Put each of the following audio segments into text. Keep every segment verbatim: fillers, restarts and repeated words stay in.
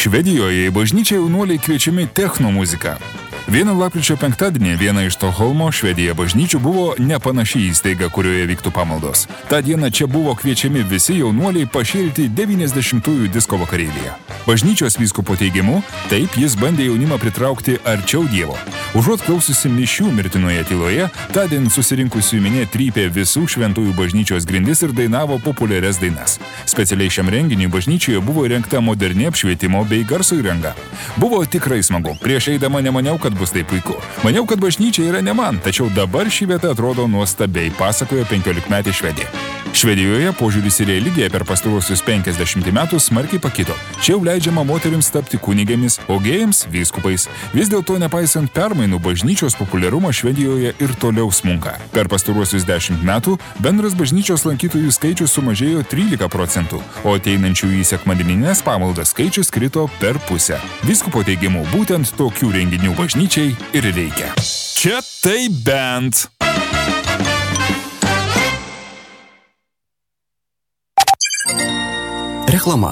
Švedijoje į bažnyčią jaunuoliai kviečiami techno muzika. Vieną lapkričio penktadienį viena iš Stokholmo, Švedija bažnyčių buvo nepanaši įstaiga, kurioje vyktų pamaldos. Ta diena čia buvo kviečiami visi jaunuoliai pašėlti devyniasdešimtųjų disko vakarėlyje. Bažnyčios vyskupo teigimu, taip jis bandė jaunimą pritraukti arčiau Dievo. Užuot klaususi mišių mirtinoje tyloje, tądien susirinkusių minė trypė visų šventųjų bažnyčios grindis ir dainavo populiarias dainas. Specialiai šiam renginiui bažnyčioje buvo įrengta moderni apšvietimo bei garso įranga. Buvo tikrai smagu. Prieš eidama nemaniau, kad bus tai puiku. Maniau, kad bažnyčia yra ne man, tačiau dabar ši vieta atrodo nuostabiai, pasakojo penkiolikmetė Švedė. Švedijoje požiūris į religiją per pastaruosius penkiasdešimt metų smarkiai pakito. Čia jau leidžiama moterims tapti kunigėmis, o gėjams – vyskupais. Vis dėlto, nepaisant permainų, bažnyčios populiarumas Švedijoje ir toliau smunka. Per pastaruosius dešimt metų bendras bažnyčios lankytojų skaičius sumažėjo trylika procentų, o ateinančių į sekmadieninės pamaldas skaičius krito per pusę. Vyskupo teigimu, būtent tokių renginių bažnyčiai ir reikia. Čia tai bent. Reklama.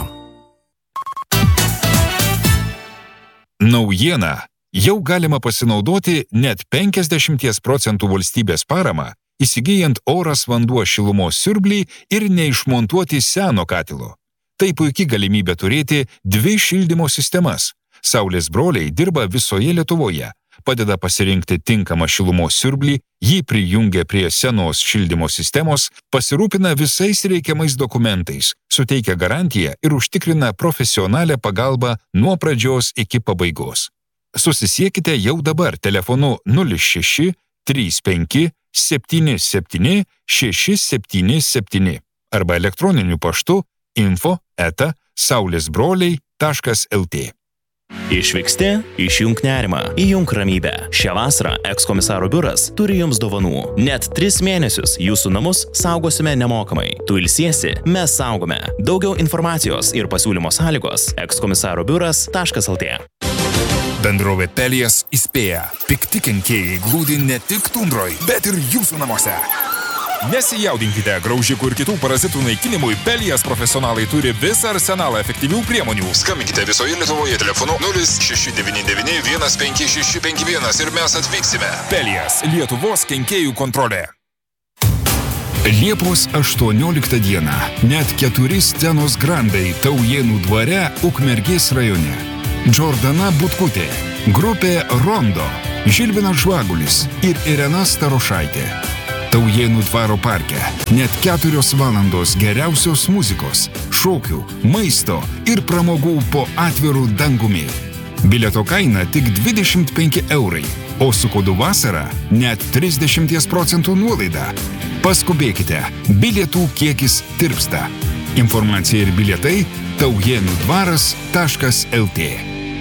Naujiena. Jau galima pasinaudoti net penkiasdešimt procentų valstybės paramą, įsigyjant oras vanduo šilumos siurblį ir neišmontuoti seno katilo. Tai puikia galimybė turėti dvi šildymo sistemas. Saulės broliai dirba visoje Lietuvoje. Padeda pasirinkti tinkamą šilumos siurblį, jį prijungia prie senos šildymo sistemos, pasirūpina visais reikiamais dokumentais, suteikia garantiją ir užtikrina profesionalią pagalbą nuo pradžios iki pabaigos. Susisiekite jau dabar telefonu nulis šeši trys penki septyni septyni šeši septyni septyni arba elektroniniu paštu info eta saulėsbroliai taškas lt. Išvyksti, išjunk nerimą, įjunk ramybę. Šią vasarą ekskomisaro biuras turi jums dovanų. Net tris mėnesius jūsų namus saugosime nemokamai. Tu ilsiesi, mes saugome. Daugiau informacijos ir pasiūlymo sąlygos ekskomisaro biuras taškas lt. Bendrovė Pelijas įspėja. Pikti kenkėjai glūdi ne tik tundroj, bet ir jūsų namuose. Nesijaudinkite, graužikų ir kitų parazitų naikinimui Pelijas profesionalai turi visą arsenalą efektyvių priemonių. Skambinkite visoje Lietuvoje telefonu nulis šeši devyni devyni vienas penki šeši penki vienas ir mes atvyksime. Pelijas – Lietuvos kenkėjų kontrolė. Liepos aštuonioliktą dieną net keturi scenos grandai Taujėnų dvare Ukmergės rajone. Džordana Butkutė, grupė Rondo, Žilvinas Žvagulis ir Irena Starošaitė. Taujėnų dvaro parke net keturios valandos geriausios muzikos, šokių, maisto ir pramogų po atvirų dangumi. Bilieto kaina tik dvidešimt penki eurai, o su kodu vasara net trisdešimt procentų nuolaida. Paskubėkite, bilietų kiekis tirpsta. Informacija ir bilietai taujėnų dvaras taškas lt.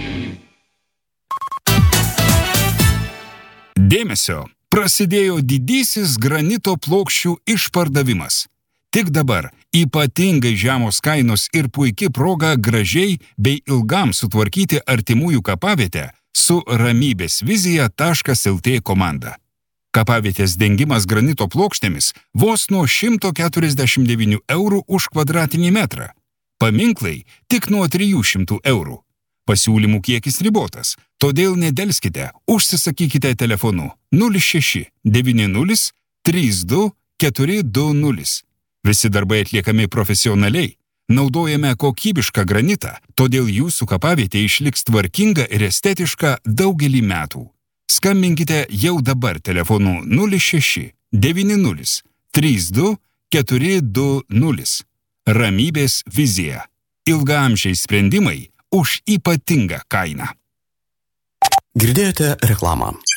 Dėmesio! Prasidėjo didysis granito plokščių išpardavimas. Tik dabar ypatingai žemos kainos ir puikia proga gražiai bei ilgam sutvarkyti artimųjų kapavietę su ramybės vizija taškas lt komanda. Kapavietės dengimas granito plokštėmis vos nuo šimto keturiasdešimt devynių eurų už kvadratinį metrą. Paminklai tik nuo trijų šimtų eurų. Pasiūlymų kiekis ribotas, todėl nedelskite, užsisakykite telefonu nulis šeši devyni nulis trys du keturi du nulis. Visi darbai atliekami profesionaliai, naudojame kokybišką granitą, todėl jūsų kapavietė išliks tvarkinga ir estetiška daugelį metų. Skambinkite jau dabar telefonu nulis šeši devyni nulis trys du keturi du nulis. Ramybės vizija. Ilgaamžiai sprendimai už ypatingą kainą. Girdėjote reklamą.